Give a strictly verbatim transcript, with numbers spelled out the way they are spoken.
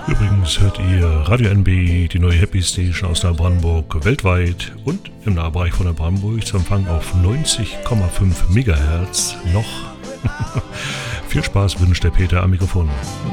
Übrigens hört ihr Radio N B, die neue Happy Station aus Neubrandenburg, weltweit und im Nahbereich von Neubrandenburg zu empfangen auf neunzig Komma fünf Megahertz noch. Viel Spaß wünscht der Peter am Mikrofon.